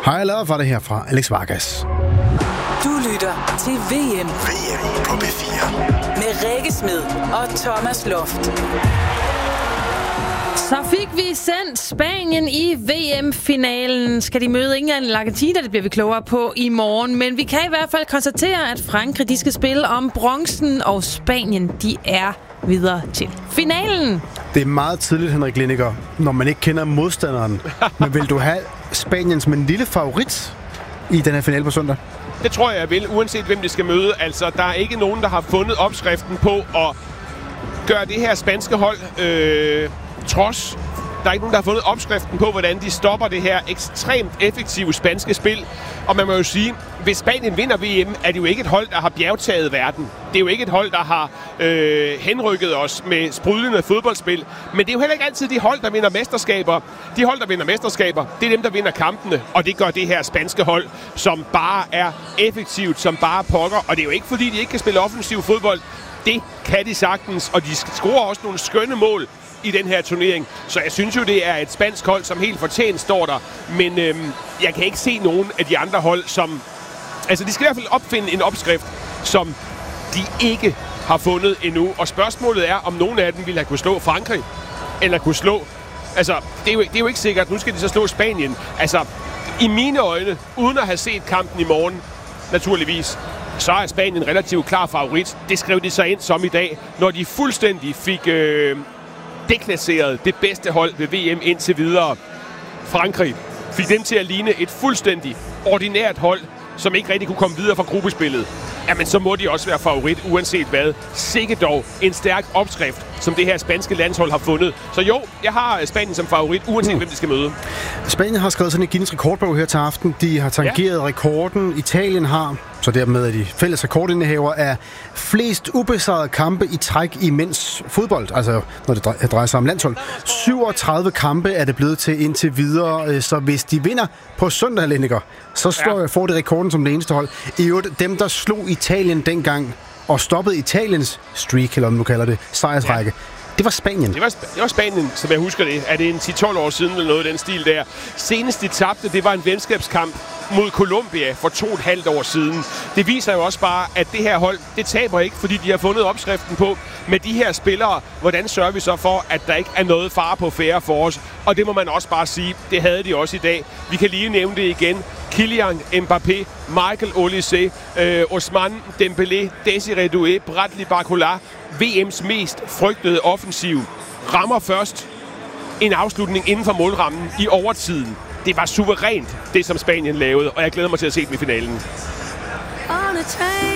Hej, Love var det her fra Alex Vargas. Du lytter til VM på B4 med Rikke Smed og Thomas Loft. Så fik vi sendt Spanien i VM-finalen. Skal de møde England eller Argentina? Det bliver vi klogere på i morgen. Men vi kan i hvert fald konstatere, at Frankrig de skal spille om bronzen, og Spanien de er videre til finalen. Det er meget tidligt, Henrik Lindiger, når man ikke kender modstanderen. Men vil du have Spanien som en lille favorit i den her finale på søndag? Det tror jeg vil, uanset hvem de skal møde. Altså, der er ikke nogen, der har fundet opskriften på at gøre det her spanske hold trods. Der er ikke nogen, der har fundet opskriften på, hvordan de stopper det her ekstremt effektive spanske spil. Og man må jo sige, hvis Spanien vinder VM, er det jo ikke et hold, der har bjergtaget verden. Det er jo ikke et hold, der har henrykket os med sprudlende fodboldspil. Men det er jo heller ikke altid de hold, der vinder mesterskaber. De hold, der vinder mesterskaber, det er dem, der vinder kampene. Og det gør det her spanske hold, som bare er effektivt, som bare pokker. Og det er jo ikke, fordi de ikke kan spille offensiv fodbold. Det kan de sagtens, og de scorer også nogle skønne mål i den her turnering. Så jeg synes jo, det er et spansk hold, som helt fortjent står der. Men jeg kan ikke se nogen af de andre hold, som... Altså, de skal i hvert fald opfinde en opskrift, som de ikke har fundet endnu. Og spørgsmålet er, om nogen af dem ville have kunne slå Frankrig, eller kunne slå... Altså, det er jo ikke sikkert. Nu skal de så slå Spanien. Altså, i mine øjne, uden at have set kampen i morgen, naturligvis, så er Spanien relativt klar favorit. Det skrev de så ind som i dag, når de fuldstændig fik deklasseret det bedste hold ved VM indtil videre. Frankrig fik dem til at ligne et fuldstændig ordinært hold, som ikke rigtig kunne komme videre fra gruppespillet. Jamen, så må de også være favorit, uanset hvad. Sikke dog en stærk opskrift, som det her spanske landshold har fundet. Så jo, jeg har Spanien som favorit, uanset hvem de skal møde. Spanien har skrevet sådan en Guinness rekordbog her til aften. De har tangeret rekorden. Italien har, så dermed er de fælles rekordindehaver af flest ubesejrede kampe i træk i mænds fodbold. Altså, når det drejer sig om landshold. 37 kampe er det blevet til indtil videre. Så hvis de vinder på søndag, Lindiger, så får de rekorden som det eneste hold. I øvrigt, dem der slog Italien dengang og stoppede Italiens streak, eller om du kalder det, sejrsrække. Det var Spanien. Det var Spanien, som jeg husker det. Er det en 10-12 år siden, eller noget af den stil der? Senest de tabte, det var en venskabskamp mod Colombia for 2,5 år siden. Det viser jo også bare, at det her hold, det taber ikke, fordi de har fundet opskriften på med de her spillere. Hvordan sørger vi så for, at der ikke er noget fare på færre for os? Og det må man også bare sige, det havde de også i dag. Vi kan lige nævne det igen. Kylian Mbappé, Michael Olise, Ousmane Dembélé, Desiré Doué, Bradley Barcola, VM's mest frygtede offensiv, rammer først en afslutning inden for målrammen i overtiden. Det var suverænt, det som Spanien lavede, og jeg glæder mig til at se dem i finalen.